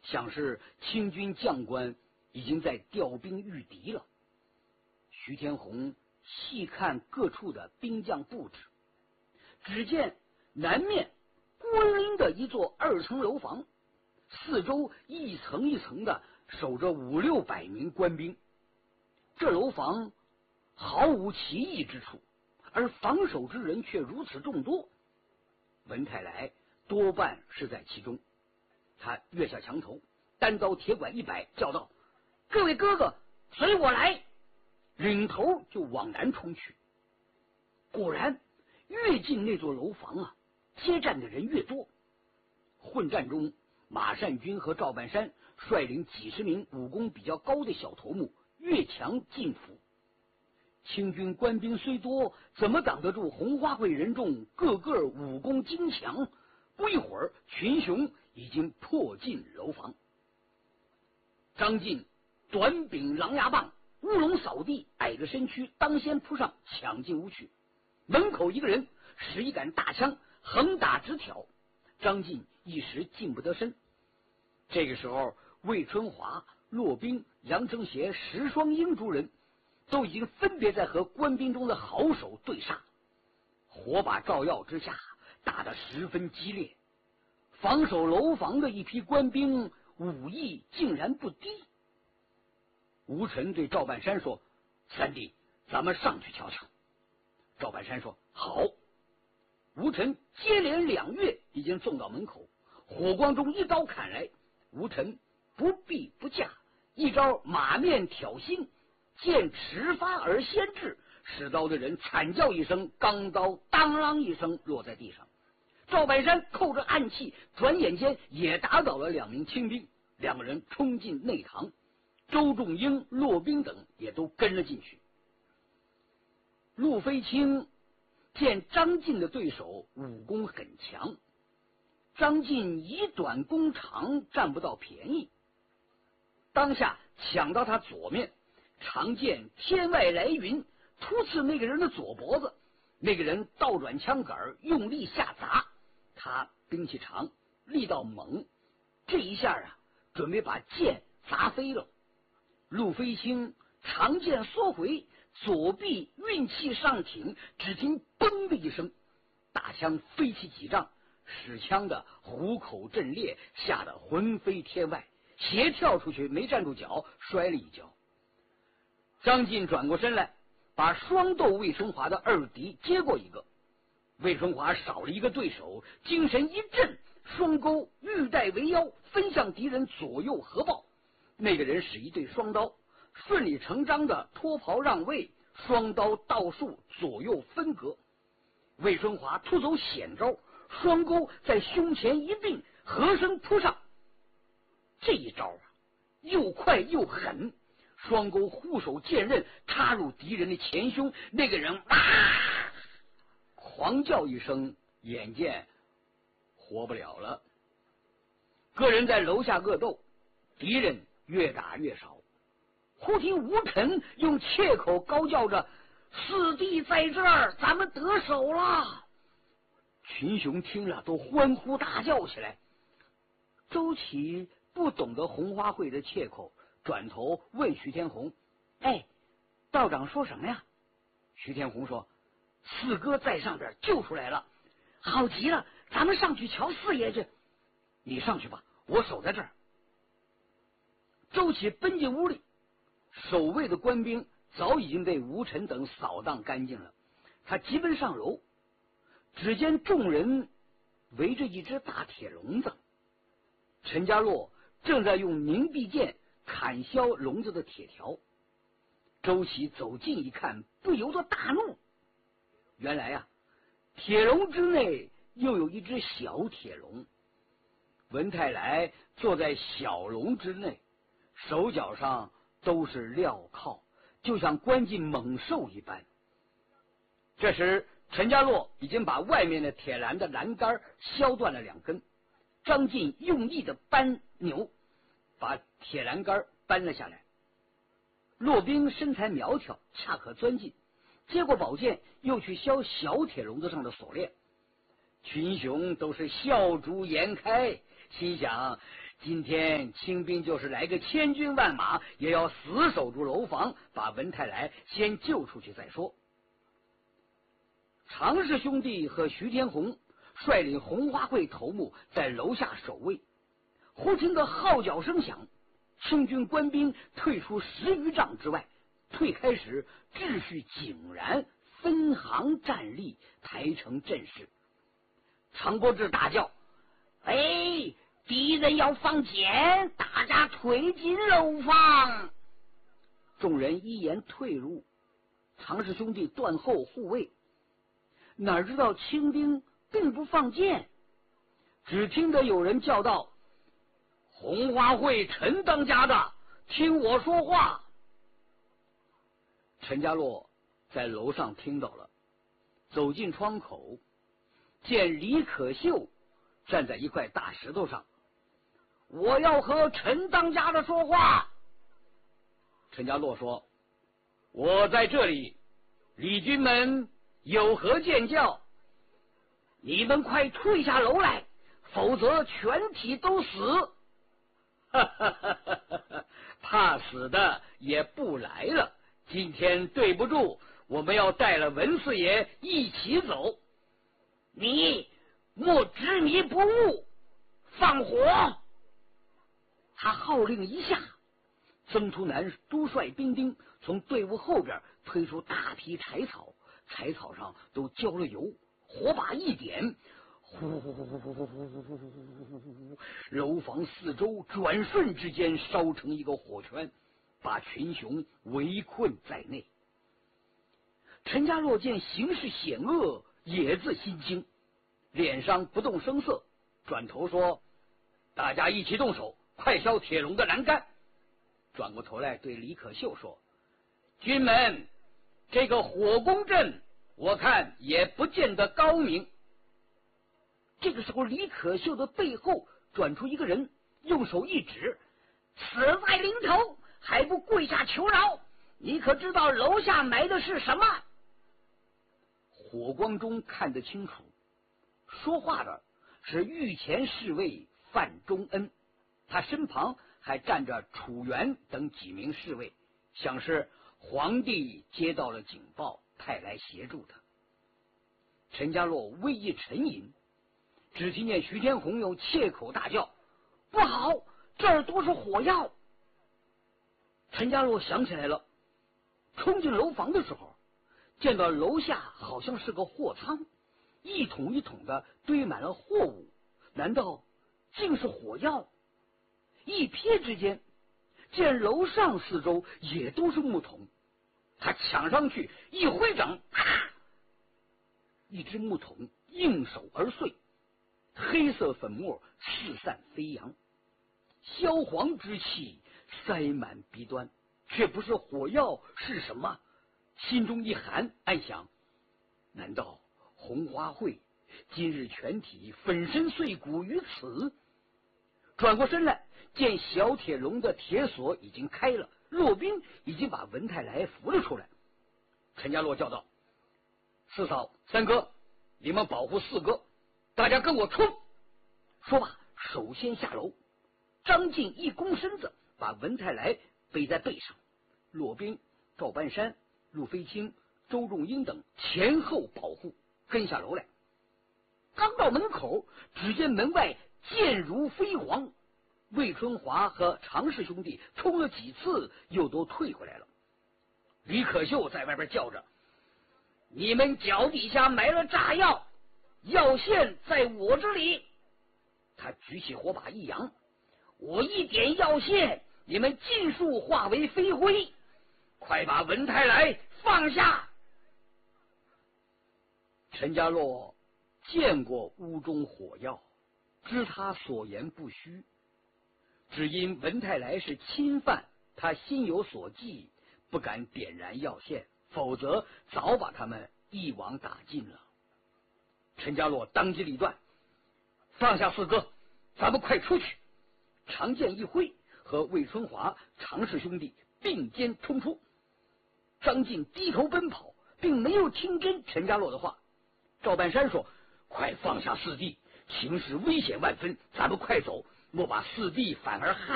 想是清军将官已经在调兵御敌了。徐天红细看各处的兵将布置，只见南面孤零的一座2层楼房，四周一层一层的守着500-600名官兵。这楼房毫无奇异之处，而防守之人却如此众多。文泰来多半是在其中，他跃下墙头，单刀铁管一摆，叫道：“各位哥哥，随我来！”领头就往南冲去。果然，越进那座楼房啊，接战的人越多。混战中，马善军和赵半山率领几十名武功比较高的小头目越墙进府。清军官兵虽多，怎么挡得住红花会人众个个武功精强？不一会儿，群雄已经破进楼房。张进短柄狼牙棒，乌龙扫地，矮着身躯当先扑上，抢进屋去。门口一个人使一杆大枪横打直挑，张进一时近不得身。这个时候，魏春华、骆宾、杨承协、石双英诸人都已经分别在和官兵中的好手对杀，火把照耀之下，打得十分激烈。防守楼房的一批官兵武艺竟然不低。吴晨对赵半山说：“三弟，咱们上去瞧瞧。”赵半山说：“好。”吴晨接连2跃，已经送到门口，火光中一刀砍来。吴晨不避不架，一招马面挑心，见迟发而先至，使刀的人惨叫一声，钢刀当啷一声落在地上。赵半山扣着暗器，转眼间也打倒了2名清兵，2个人冲进内堂。周仲英、骆宾等也都跟了进去。陆飞清见张进的对手武功很强，张进以短攻长，占不到便宜。当下抢到他左面，长剑天外来云，突刺那个人的左脖子。那个人倒转枪杆，用力下砸。他兵器长，力道猛，这一下啊，准备把剑砸飞了。陆飞清长剑缩回，左臂运气上挺，只听嘣的一声，大枪飞起几丈，使枪的虎口震裂，吓得魂飞天外，斜跳出去，没站住脚，摔了一跤。张进转过身来，把双斗魏春华的二敌接过一个。魏春华少了一个对手，精神一振，双钩玉带为腰，分向敌人左右合抱。那个人使一对双刀，顺理成章的脱袍让位，双刀倒竖，左右分隔。魏春华突走险招，双钩在胸前一并，合身扑上。这一招啊，又快又狠，双钩护手剑刃插入敌人的前胸，那个人狂叫一声，眼见活不了了。个人在楼下恶斗，敌人越打越少。忽听吴晨用切口高叫着：“四弟在这儿，咱们得手了！”群雄听了都欢呼大叫起来。周启不懂得红花会的切口，转头问徐天红：“哎，道长说什么呀？”徐天红说：“四哥在上边救出来了，好极了，咱们上去瞧四爷去。”“你上去吧，我守在这儿。”周启奔进屋里，守卫的官兵早已经被吴晨等扫荡干净了。他急奔上楼，只见众人围着一只大铁笼子，陈家洛正在用凝碧剑砍削笼子的铁条。周启走近一看，不由得大怒。原来啊，铁笼之内又有一只小铁笼。文泰来坐在小笼之内，手脚上都是镣铐，就像关进猛兽一般。这时陈家洛已经把外面的铁栏的栏杆削断了2根，张进用力的搬扭，把铁栏杆搬了下来。骆宾身材苗条，恰可钻进，接过宝剑又去削小铁笼子上的锁链。群雄都是笑逐颜开，心想今天清兵就是来个千军万马，也要死守住楼房，把文泰来先救出去再说。常氏兄弟和徐天红率领红花会头目在楼下守卫，忽听得号角声响，清军官兵退出10余丈之外，退开时秩序井然，分行站立，排成阵势。常国志大叫：“哎，敌人要放箭，大家退进楼房！”众人依言退入，常氏兄弟断后护卫。哪知道清兵并不放箭，只听得有人叫道：“红花会陈当家的，听我说话！”陈家洛在楼上听到了，走进窗口，见李可秀站在一块大石头上。“我要和陈当家的说话。”陈家洛说：“我在这里，李军们有何见教？你们快退下楼来，否则全体都死！”哈哈哈哈哈！怕死的也不来了。今天对不住，我们要带了文四爷一起走。你莫执迷不悟，放火！他号令一下，曾图南督率兵丁从队伍后边推出大批柴草，柴草上都浇了油，火把一点，呼呼呼呼呼呼呼呼呼，楼房四周转瞬之间烧成一个火圈，把群雄围困在内。陈家洛见形势险恶，也自心惊，脸上不动声色，转头说：“大家一起动手，快削铁笼的栏杆。”转过头来对李可秀说：“军门，这个火攻阵我看也不见得高明。”这个时候，李可秀的背后转出一个人，用手一指：“死在临头，还不跪下求饶？你可知道楼下埋的是什么？”火光中看得清楚，说话的是御前侍卫范仲恩，他身旁还站着楚元等几名侍卫，想是皇帝接到了警报，派来协助他。陈家洛微一沉吟，只听见徐天红用切口大叫：“不好，这儿都是火药！”陈家洛想起来了，冲进楼房的时候，见到楼下好像是个货仓，一桶一桶的堆满了货物，难道竟是火药？一瞥之间，见楼上四周也都是木桶，他抢上去一挥掌，一只木桶应手而碎，黑色粉末四散飞扬，焦黄之气塞满鼻端，却不是火药是什么？心中一寒，暗想：难道红花会今日全体粉身碎骨于此？转过身来，见小铁笼的铁锁已经开了，骆宾已经把文泰来扶了出来。陈家洛叫道：“四嫂、三哥，你们保护四哥，大家跟我冲！”说罢，首先下楼。张进一弓身子，把文泰来背在背上，骆宾、赵半山、陆飞清、周仲英等前后保护，跟下楼来。刚到门口，只见门外箭如飞蝗，魏春华和常氏兄弟冲了几次，又都退回来了。李可秀在外边叫着：“你们脚底下埋了炸药，药线在我这里。”他举起火把一扬：“我一点药线，你们尽数化为飞灰，快把文泰来放下！”陈家洛见过屋中火药，知他所言不虚，只因文泰来是亲犯，他心有所忌，不敢点燃药线，否则早把他们一网打尽了。陈家洛当机立断：“放下四哥，咱们快出去！”长剑一挥，和魏春华、常氏兄弟并肩冲出。张进低头奔跑，并没有听真陈家洛的话。赵半山说：“快放下四弟，形势危险万分，咱们快走， 莫把四弟反而害